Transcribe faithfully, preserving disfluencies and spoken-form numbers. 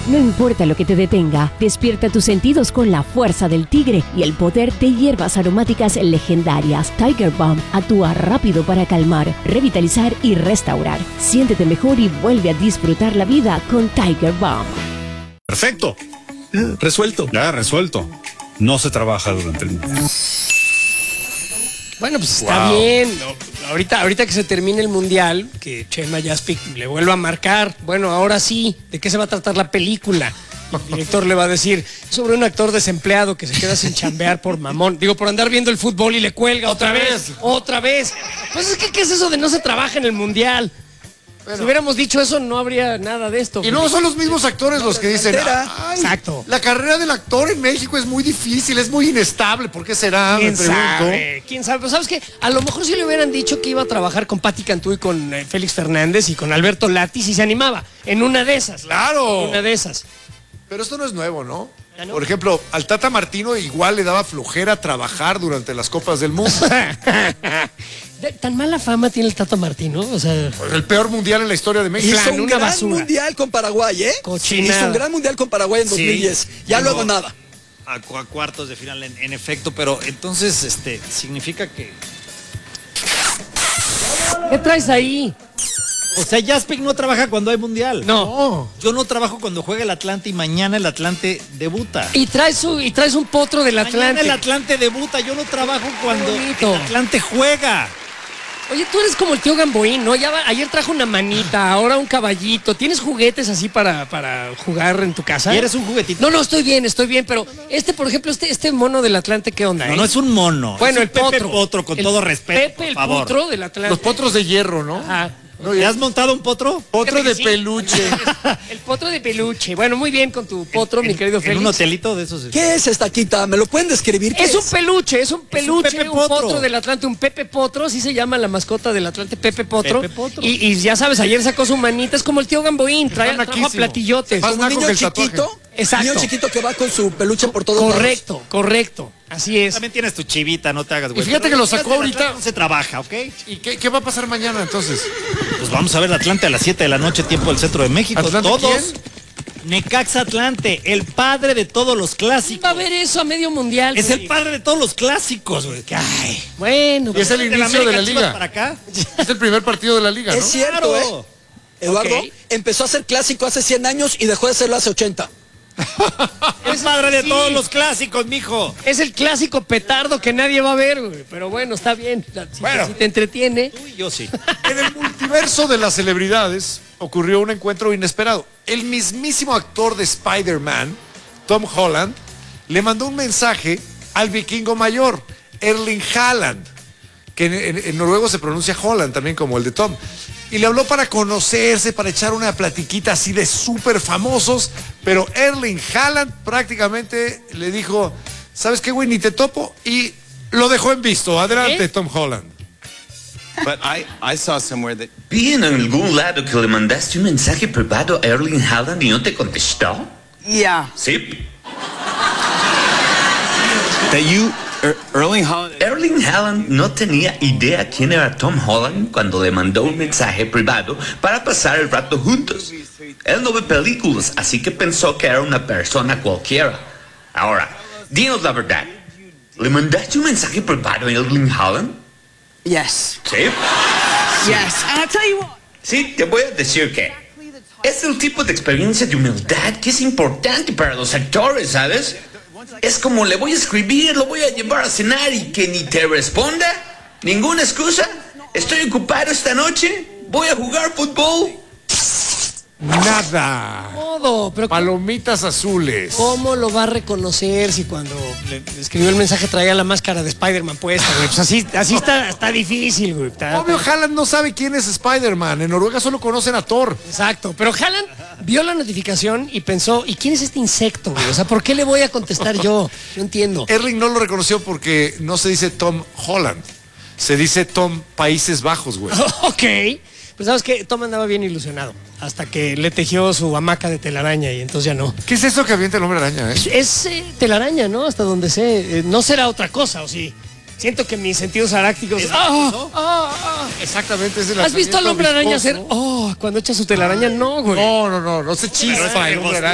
No importa lo que te detenga, despierta tus sentidos con la fuerza del tigre y el poder de hierbas aromáticas legendarias. Tiger Balm actúa rápido para calmar, revitalizar y restaurar. Siéntete mejor y vuelve a disfrutar la vida con Tiger Balm. Perfecto. Resuelto. Ya, resuelto. No se trabaja durante el día. Bueno, pues está wow. bien. Ahorita, ahorita que se termine el mundial, que Chema Jaspic le vuelva a marcar. Bueno, ahora sí, ¿de qué se va a tratar la película? El director le va a decir sobre un actor desempleado que se queda sin chambear por mamón. Digo, por andar viendo el fútbol y le cuelga otra, otra vez, vez. Otra vez. Pues es que, ¿qué es eso de no se trabaja en el mundial? Bueno, si hubiéramos dicho eso, no habría nada de esto. Y no son los mismos actores los que dicen, ay, exacto. La carrera del actor en México es muy difícil, es muy inestable. ¿Por qué será? ¿Quién Me pregunto. sabe? ¿Quién sabe? Pero ¿sabes qué? A lo mejor si le hubieran dicho que iba a trabajar con Patti Cantú y con eh, Félix Fernández y con Alberto Lati, si se animaba. En una de esas. ¡Claro! En una de esas. Pero esto no es nuevo, ¿no? ¿Ah, no? Por ejemplo, al Tata Martino igual le daba flojera trabajar durante las Copas del Mundo. Tan mala fama tiene el Tata Martino, o sea... El peor mundial en la historia de México. Hizo un gran basura. mundial con Paraguay, ¿eh? Cochinada. Hizo un gran mundial con Paraguay en dos mil diez. Sí, ya luego nada. A, a cuartos de final, en, en efecto, pero entonces, este, significa que... ¿Qué traes ahí? O sea, Jaspic no trabaja cuando hay mundial. No. Yo no trabajo cuando juega el Atlante y mañana el Atlante debuta. Y traes, su, y traes un potro del Atlante. Mañana el Atlante debuta, yo no trabajo cuando el Atlante juega. Oye, tú eres como el tío Gamboín, ¿no? Ya va, ayer trajo una manita, ahora un caballito. ¿Tienes juguetes así para, para jugar en tu casa? ¿Y eres un juguetito? No, no, estoy bien, estoy bien, pero este, por ejemplo, este, este mono del Atlante, ¿qué onda? No, eh? no es un mono. Bueno, es el potro. Pepe Potro, con el todo respeto, Pepe, por el favor. potro del Atlante. Los potros de hierro, ¿no? Ajá. No, ¿Te has montado un potro? Potro de sí. peluche. El potro de peluche. Bueno, muy bien con tu potro, en, mi querido en, Félix. En un hotelito de esos. ¿Qué es esta quita? ¿Me lo pueden describir? ¿Qué Es, es un peluche, es un peluche, es un, Pepe un Potro. potro del Atlante, un Pepe Potro, así se llama la mascota del Atlante, Pepe Potro. Pepe Potro. Y, y ya sabes, ayer sacó su manita, es como el tío Gamboín, trae, trajo a platillotes. Más un naco niño que el chiquito. tatuaje. Exacto. Niño chiquito que va con su peluche por todos Correcto, lados. correcto. Así es. También tienes tu chivita, no te hagas güey. Y fíjate que lo sacó ahorita. No se trabaja, ¿ok? ¿Y qué, qué va a pasar mañana entonces? Pues vamos a ver el Atlante a las siete de la noche, tiempo del centro de México. ¿Atlante Todos. quién? Necaxa Atlante, el padre de todos los clásicos. Va a ver eso a medio mundial. Es güey. el padre de todos los clásicos, güey. Ay. Bueno, Y es el de inicio de la América, Chivas liga. para acá. Es el primer partido de la liga, ¿no? Es cierto, Claro. ¿eh? Eduardo Ok. empezó a ser clásico hace cien años y dejó de serlo hace ochenta. El padre de Sí. todos los clásicos, mijo. es el clásico petardo que nadie va a ver, güey. Pero bueno, está bien. Si, Bueno. si te entretiene. Tú y yo sí. En el multiverso de las celebridades ocurrió un encuentro inesperado. El mismísimo actor de Spider-Man, Tom Holland, le mandó un mensaje al vikingo mayor, Erling Haaland, que en, en- en noruego se pronuncia Holland también como el de Tom. Y le habló para conocerse, para echar una platiquita así de súper famosos, pero Erling Haaland prácticamente le dijo, ¿sabes qué, güey? Ni te topo, y lo dejó en visto. Adelante, ¿Eh? Tom Holland. But I, I saw somewhere that Vi en algún lado que le mandaste un mensaje privado a Erling Haaland y no te contestó. Yeah. Sí. that you er, Erling Haaland. Erling Haaland no tenía idea quién era Tom Holland cuando le mandó un mensaje privado para pasar el rato juntos. Él no ve películas, así que pensó que era una persona cualquiera. Ahora, dinos la verdad. ¿Le mandaste un mensaje privado a Erling Haaland? Yes. Sí. Yes. And I'll tell you what. Sí, te voy a decir que es el tipo de experiencia de humildad que es importante para los actores, ¿sabes? Es como le voy a escribir, lo voy a llevar a cenar y que ni te responda. Ninguna excusa. Estoy ocupado esta noche. Voy a jugar fútbol. Nada. Todo, pero Palomitas azules. ¿cómo lo va a reconocer si cuando le le escribió el mensaje traía la máscara de Spider-Man puesta, güey? Pues así, así está, está difícil, güey. Está- Obvio, Haaland no sabe quién es Spider-Man. En Noruega solo conocen a Thor. Exacto, pero Haaland vio la notificación y pensó, ¿y quién es este insecto, güey? O sea, ¿por qué le voy a contestar yo? No entiendo. Erling no lo reconoció porque no se dice Tom Holland. Se dice Tom Países Bajos, güey. Ok, pues sabes que Tom andaba bien ilusionado hasta que le tejió su hamaca de telaraña y entonces ya no. ¿Qué es eso que avienta el hombre araña, eh? Es eh, telaraña, ¿no? Hasta donde sé. Eh, no será otra cosa, ¿o sí? Siento que mis sentidos arácticos... ¡Ah! ¡Ah! ¡Ah! Exactamente, es el ¿Has visto al lanzamiento hombre araña viscoso. hacer... ¡Oh! Cuando echa su telaraña? No, güey. No, no, no, no se chispa el hombre araña.